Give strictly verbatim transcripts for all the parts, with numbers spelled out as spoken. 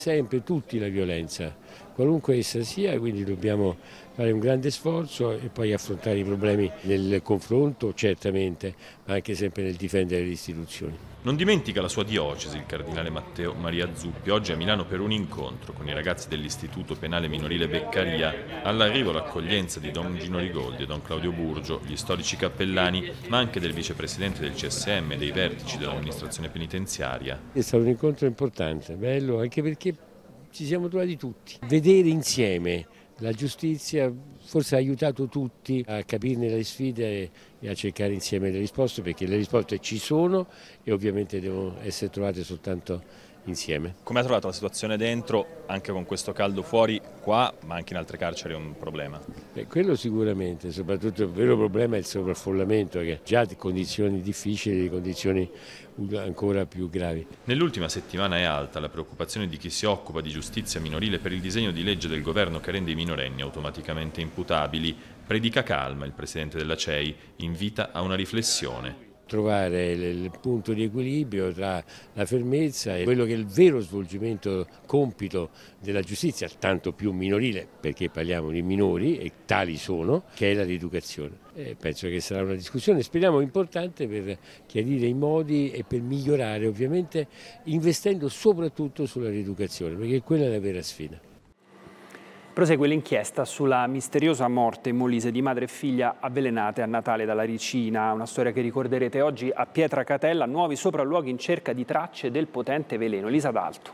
Sempre tutti la violenza, qualunque essa sia, quindi dobbiamo fare un grande sforzo e poi affrontare i problemi nel confronto, certamente, ma anche sempre nel difendere le istituzioni. Non dimentica la sua diocesi, il cardinale Matteo Maria Zuppi, oggi a Milano per un incontro con i ragazzi dell'Istituto Penale Minorile Beccaria. All'arrivo l'accoglienza di Don Gino Rigoldi e Don Claudio Burgio, gli storici cappellani, ma anche del vicepresidente del C S M e dei vertici dell'amministrazione penitenziaria. È stato un incontro importante, bello, anche perché ci siamo trovati tutti. Vedere insieme la giustizia forse ha aiutato tutti a capirne le sfide e a cercare insieme le risposte, perché le risposte ci sono e ovviamente devono essere trovate soltanto insieme. Come ha trovato la situazione dentro, anche con questo caldo fuori, qua, ma anche in altre carceri è un problema? Beh, quello sicuramente, soprattutto il vero problema è il sovraffollamento, che ha già condizioni difficili, condizioni ancora più gravi. Nell'ultima settimana è alta la preoccupazione di chi si occupa di giustizia minorile per il disegno di legge del governo che rende i minorenni automaticamente imputabili. Predica calma il presidente della C E I, invita a una riflessione. Trovare il punto di equilibrio tra la fermezza e quello che è il vero svolgimento, compito della giustizia, tanto più minorile, perché parliamo di minori e tali sono, che è la rieducazione. E penso che sarà una discussione, speriamo, importante per chiarire i modi e per migliorare, ovviamente investendo soprattutto sulla rieducazione, perché quella è la vera sfida. Prosegue l'inchiesta sulla misteriosa morte in Molise di madre e figlia avvelenate a Natale dalla ricina, una storia che ricorderete oggi a Pietracatella, nuovi sopralluoghi in cerca di tracce del potente veleno. Elisa D'Alto.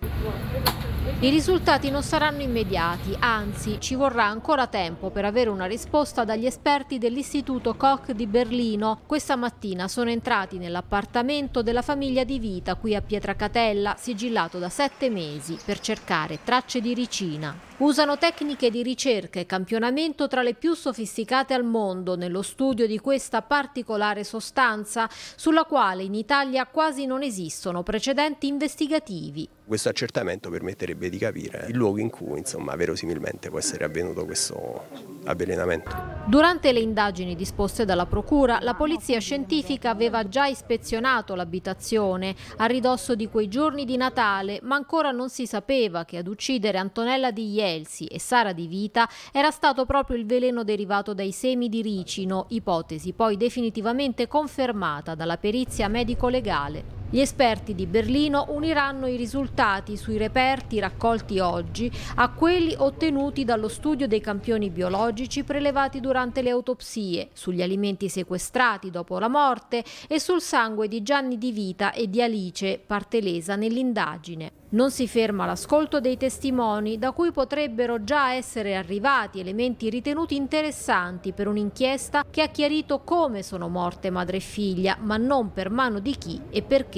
I risultati non saranno immediati, anzi ci vorrà ancora tempo per avere una risposta dagli esperti dell'Istituto Koch di Berlino. Questa mattina sono entrati nell'appartamento della famiglia Di Vita qui a Pietracatella, sigillato da sette mesi, per cercare tracce di ricina. Usano tecniche di ricerca e campionamento tra le più sofisticate al mondo nello studio di questa particolare sostanza, sulla quale in Italia quasi non esistono precedenti investigativi. Questo accertamento permetterebbe di capire il luogo in cui, insomma, verosimilmente può essere avvenuto questo avvelenamento. Durante le indagini disposte dalla Procura, la polizia scientifica aveva già ispezionato l'abitazione a ridosso di quei giorni di Natale, ma ancora non si sapeva che ad uccidere Antonella Di Jelsi e Sara Di Vita era stato proprio il veleno derivato dai semi di ricino, ipotesi poi definitivamente confermata dalla perizia medico-legale. Gli esperti di Berlino uniranno i risultati sui reperti raccolti oggi a quelli ottenuti dallo studio dei campioni biologici prelevati durante le autopsie, sugli alimenti sequestrati dopo la morte e sul sangue di Gianni Di Vita e di Alice, parte lesa nell'indagine. Non si ferma l'ascolto dei testimoni, da cui potrebbero già essere arrivati elementi ritenuti interessanti per un'inchiesta che ha chiarito come sono morte madre e figlia, ma non per mano di chi e perché.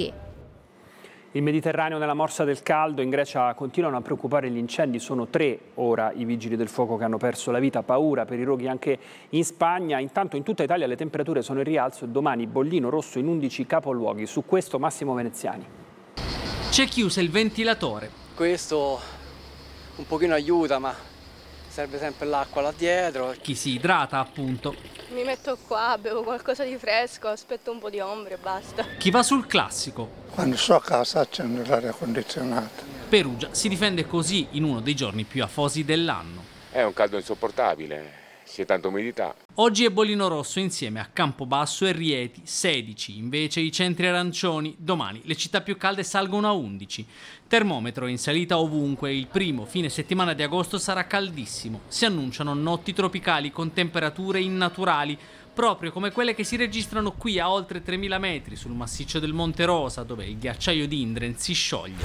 Il Mediterraneo nella morsa del caldo, in Grecia continuano a preoccupare gli incendi, sono tre ora i vigili del fuoco che hanno perso la vita, paura per i roghi anche in Spagna. Intanto in tutta Italia le temperature sono in rialzo e domani bollino rosso in undici capoluoghi. Su questo Massimo Veneziani. C'è chi usa il ventilatore. Questo un pochino aiuta, ma serve sempre l'acqua là dietro. Chi si idrata, appunto. Mi metto qua, bevo qualcosa di fresco, aspetto un po' di ombra e basta. Chi va sul classico. Quando sto a casa accendo l'aria condizionata. Perugia si difende così in uno dei giorni più afosi dell'anno. È un caldo insopportabile. C'è tanta umidità. Oggi è bollino rosso insieme a Campobasso e Rieti, sedici invece i centri arancioni. Domani le città più calde salgono a undici. Termometro in salita ovunque, il primo fine settimana di agosto sarà caldissimo. Si annunciano notti tropicali con temperature innaturali, proprio come quelle che si registrano qui a oltre tremila metri sul massiccio del Monte Rosa, dove il ghiacciaio di Indren si scioglie.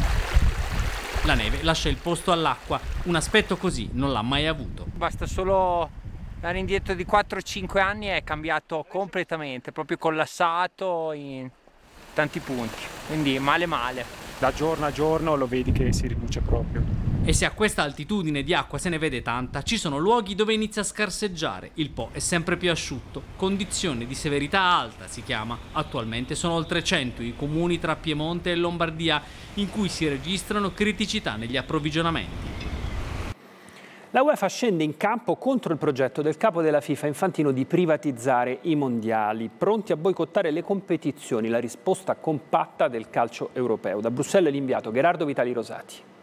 La neve lascia il posto all'acqua, un aspetto così non l'ha mai avuto. Basta solo andare indietro di quattro cinque anni, è cambiato completamente, proprio collassato in tanti punti, quindi male male. Da giorno a giorno lo vedi che si riduce proprio. E se a questa altitudine di acqua se ne vede tanta, ci sono luoghi dove inizia a scarseggiare, il Po è sempre più asciutto, condizione di severità alta si chiama. Attualmente sono oltre cento i comuni tra Piemonte e Lombardia in cui si registrano criticità negli approvvigionamenti. La UEFA scende in campo contro il progetto del capo della FIFA Infantino di privatizzare i mondiali, pronti a boicottare le competizioni, la risposta compatta del calcio europeo. Da Bruxelles l'inviato Gerardo Vitali Rosati.